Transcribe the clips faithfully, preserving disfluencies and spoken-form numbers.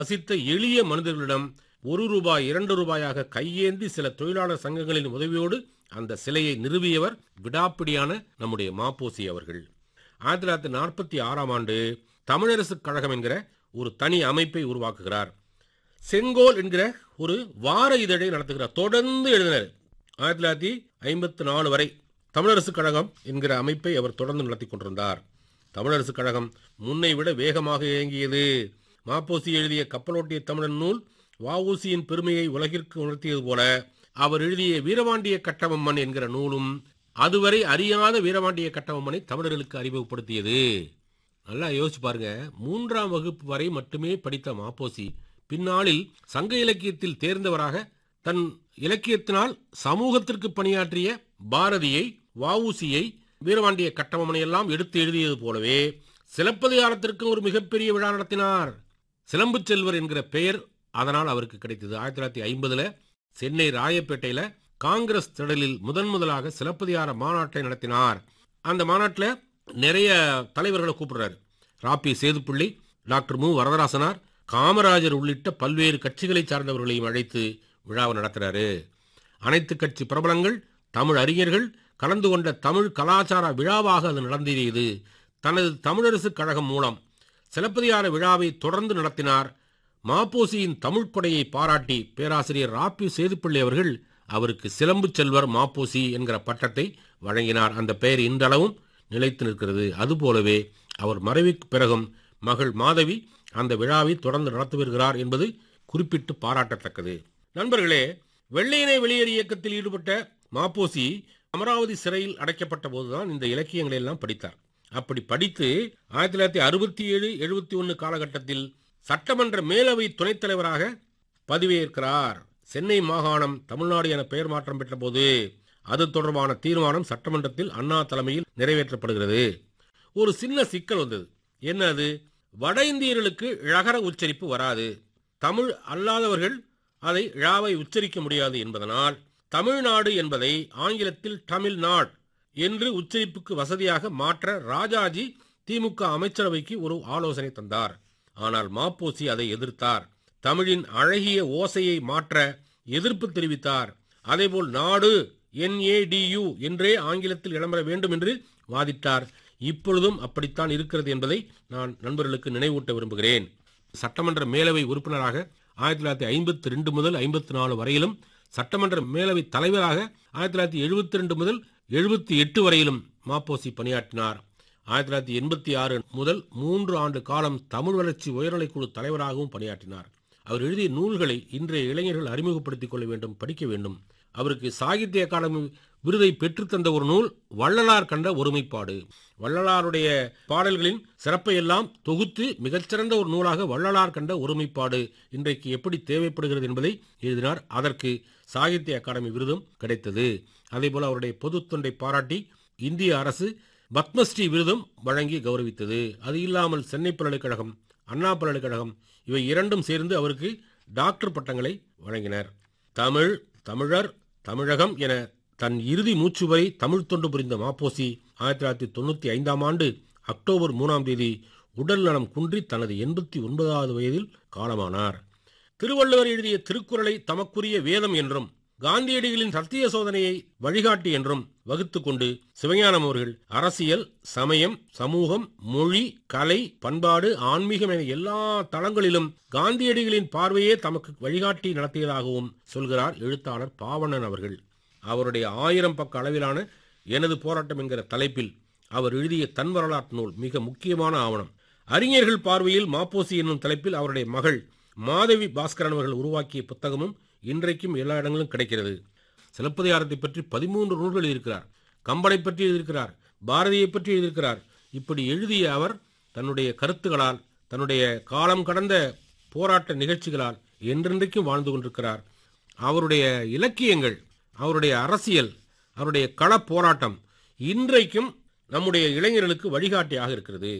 வசித்த எளிய மனிதர்களிடம் ஒரு ரூபாய் இரண்டு ரூபாயாக கையேந்தி சில தொழிலாளர் சங்கங்களின் உதவியோடு அந்த சிலையை நிறுவியவர் விடாப்பிடியான நம்முடைய மாப்போசி அவர்கள். ஆயிரத்தி தொள்ளாயிரத்தி நாற்பத்தி ஆறாம் ஆண்டு தமிழரசு கழகம் என்கிற ஒரு தனி அமைப்பை உருவாக்குகிறார். செங்கோல் என்கிற ஒரு வார இதழை நடத்துகிறார். தொடர்ந்து எழுதினார். ஆயிரத்தி தொள்ளாயிரத்தி ஐம்பத்தி நாலு வரை தமிழரசு கழகம் என்கிற அமைப்பை அவர் தொடர்ந்து நடத்தி கொண்டிருந்தார். தமிழரசு கழகம் முன்னை விட வேகமாக இயங்கியது. மாப்போசி எழுதிய கப்பலோட்டிய தமிழன் நூல் வஉசியின் பெருமையை உலகிற்கு உணர்த்தியது போல அவர் எழுதிய வீரபாண்டிய கட்டபொம்மன் என்கிற நூலும் அதுவரை அறியாத வீரபாண்டிய கட்டபொம்மனை தமிழர்களுக்கு அறிமுகப்படுத்தியது. நல்லா யோசிச்சு பாருங்க. மூன்றாம் வகுப்பு வரை மட்டுமே படித்த மாப்போசி பின்னாளில் சங்க இலக்கியத்தில் தேர்ந்தவராக தன் இலக்கியத்தினால் சமூகத்திற்கு பணியாற்றிய பாரதியை, வஉசியை, வீரபாண்டிய கட்டபொம்மனை எல்லாம் எடுத்து எழுதியது போலவே சிலப்பதிகாரத்திற்கு ஒரு மிகப்பெரிய விழா நடத்தினார். சிலம்பு செல்வர் என்கிற பெயர் அதனால் அவருக்கு கிடைத்தது. ஆயிரத்தி தொள்ளாயிரத்தி ஐம்பதுல சென்னை ராயப்பேட்டையில காங்கிரஸ் திடலில் முதன் முதலாக சிலப்பதிகார மாநாட்டை நடத்தினார். அந்த மாநாட்டில் நிறைய தலைவர்களை கூப்பிடுறாரு. ராபி சேதுப்பிள்ளை, டாக்டர் மு வரதராசனார், காமராஜர் உள்ளிட்ட பல்வேறு கட்சிகளை சார்ந்தவர்களையும் அழைத்து விழாவை நடத்துறாரு. அனைத்து கட்சி பிரபலங்கள், தமிழ் அறிஞர்கள் கலந்து கொண்ட தமிழ் கலாச்சார விழாவாக அது நடந்தேறியது. தனது தமிழரசு கழகம் மூலம் சிலப்பதிகார விழாவை தொடர்ந்து நடத்தினார். மாப்போசியின் தமிழ் கொடையை பாராட்டி பேராசிரியர் ராபி சேதுப்பிள்ளை அவர்கள் அவருக்கு சிலம்பு செல்வர் மாப்போசி என்கிற பட்டத்தை வழங்கினார். அந்த பெயர் இன்றளவும் நிலைத்து நிற்கிறது. அதுபோலவே அவர் மறைவுக்கு பிறகும் மகள் மாதவி அந்த விழாவை தொடர்ந்து நடத்தி வருகிறார் என்பது குறிப்பிட்டு பாராட்டத்தக்கது. நண்பர்களே, வெள்ளையனே வெளியேறு இயக்கத்தில் ஈடுபட்ட மாப்போசி அமராவதி சிறையில் அடைக்கப்பட்ட போதுதான் இந்த இலக்கியங்களை எல்லாம் படித்தார். அப்படி படித்து ஆயிரத்தி தொள்ளாயிரத்தி அறுபத்தி ஏழு எழுபத்தி ஒன்னு காலகட்டத்தில் சட்டமன்ற மேலவை துணைத் தலைவராக பதவியேற்கிறார். சென்னை மாகாணம் தமிழ்நாடு என பெயர் மாற்றம் பெற்ற போது அது தொடர்பான தீர்மானம் சட்டமன்றத்தில் அண்ணா தலைமையில் நிறைவேற்றப்படுகிறது. ஒரு சின்ன சிக்கல் வந்தது. என்ன அது? வட இந்தியர்களுக்கு ழகர உச்சரிப்பு வராது, தமிழ் அல்லாதவர்கள் அதை ழாவை உச்சரிக்க முடியாது என்பதனால் தமிழ்நாடு என்பதை ஆங்கிலத்தில் தமிழ்நாடு என்று உச்சரிப்புக்கு வசதியாக மாற்ற ராஜாஜி திமுக அமைச்சரவைக்கு ஒரு ஆலோசனை தந்தார். ஆனால் மாப்போசி அதை எதிர்த்தார். தமிழின் அழகிய ஓசையை மாற்ற எதிர்ப்பு தெரிவித்தார். அதேபோல் நாடு என்ஏடியு என்றே ஆங்கிலத்தில் இடம்பெற வேண்டும் என்று வாதிட்டார். இப்பொழுதும் அப்படித்தான் இருக்கிறது என்பதை நான் நண்பர்களுக்கு நினைவூட்ட விரும்புகிறேன். சட்டமன்ற மேலவை உறுப்பினராக ஆயிரத்தி தொள்ளாயிரத்தி ஐம்பத்தி ரெண்டு முதல் ஐம்பத்தி நாலு வரையிலும், சட்டமன்ற மேலவை தலைவராக ஆயிரத்தி தொள்ளாயிரத்தி எழுபத்தி ரெண்டு முதல் எழுபத்தி எட்டு வரையிலும் மாப்போசி பணியாற்றினார். ஆயிரத்தி தொள்ளாயிரத்தி எண்பத்தி ஆறு முதல் மூன்று ஆண்டு காலம் தமிழ் வளர்ச்சி உயர்நிலைக்குழு தலைவராகவும் பணியாற்றினார். அவர் எழுதிய நூல்களை இன்றைய இளைஞர்கள் அறிமுகப்படுத்திக் கொள்ள வேண்டும், படிக்க வேண்டும். அவருக்கு சாகித்ய அகாடமி விருதை பெற்றுத்தந்த ஒரு நூல் வள்ளலார் கண்ட ஒருமைப்பாடு. வள்ளலாருடைய பாடல்களின் சிறப்பை எல்லாம் தொகுத்து மிகச்சிறந்த ஒரு நூலாக வள்ளலார் கண்ட ஒருமைப்பாடு இன்றைக்கு எப்படி தேவைப்படுகிறது என்பதை எழுதினார். அதற்கு சாகித்ய அகாடமி விருதும் கிடைத்தது. அதேபோல அவருடைய பொது தொண்டை பாராட்டி இந்திய அரசு பத்மஸ்ரீ விருதும் வழங்கி கௌரவித்தது. அது இல்லாமல் சென்னை பல்கலைக்கழகம், அண்ணா பல்கலைக்கழகம் இவை இரண்டும் சேர்ந்து அவருக்கு டாக்டர் பட்டங்களை வழங்கினர். தமிழ், தமிழர், தமிழகம் என தன் இறுதி மூச்சு வரை தமிழ் தொண்டு புரிந்த மாப்போசி ஆயிரத்தி தொள்ளாயிரத்தி தொண்ணூத்தி ஐந்தாம் ஆண்டு அக்டோபர் மூணாம் தேதி உடல் நலம் குன்றி தனது எண்பத்தி ஒன்பதாவது வயதில் காலமானார். திருவள்ளுவர் எழுதிய திருக்குறளை தமக்குரிய வேதம் என்றும் காந்தியடிகளின் சத்திய சோதனையை வழிகாட்டி என்றும் வகுத்து கொண்டு சிவஞானம் அவர்கள் அரசியல், சமயம், சமூகம், மொழி, கலை, பண்பாடு, ஆன்மீகம் என எல்லா தளங்களிலும் காந்தியடிகளின் பார்வையே தமக்கு வழிகாட்டி நடத்தியதாகவும் சொல்கிறார் எழுத்தாளர் பாவண்ணன் அவர்கள். அவருடைய ஆயிரம் பக்க அளவிலான எனது போராட்டம் என்கிற தலைப்பில் அவர் எழுதிய தன் வரலாற்று நூல் மிக முக்கியமான ஆவணம். அறிஞர்கள் பார்வையில் மாப்போசி என்னும் தலைப்பில் அவருடைய மகள் மாதவி பாஸ்கரன் அவர்கள் உருவாக்கிய புத்தகமும் இன்றைக்கும் எல்லா இடங்களிலும் கிடைக்கிறது. சிலப்பதிகாரத்தை பற்றி பதிமூன்று நூல்கள் எழுதியிருக்கிறார். கம்பனை பற்றி எழுதியிருக்கிறார். பாரதியை பற்றி எழுதியிருக்கிறார். இப்படி எழுதிய அவர் தன்னுடைய கருத்துகளால், தன்னுடைய காலம் கடந்த போராட்ட நிகழ்ச்சிகளால் என்றென்றைக்கும் வாழ்ந்து கொண்டிருக்கிறார். அவருடைய இலக்கியங்கள், அவருடைய அரசியல், அவருடைய கள போராட்டம் இன்றைக்கும் நம்முடைய இளைஞர்களுக்கு வழிகாட்டியாக இருக்கிறது.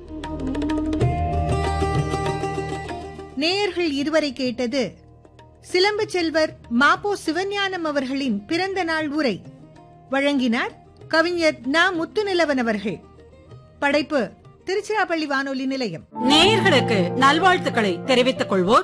நேயர்கள் இதுவரை கேட்டது சிலம்பு செல்வர் மாப்போ சிவஞானம் அவர்களின் பிறந்த நாள் உரை. வழங்கினார் கவிஞர் நா முத்துநிலவன் அவர்கள். படைப்பு திருச்சிராப்பள்ளி வானொலி நிலையம். நேயர்களுக்கு நல்வாழ்த்துக்களை தெரிவித்துக் கொள்வோர்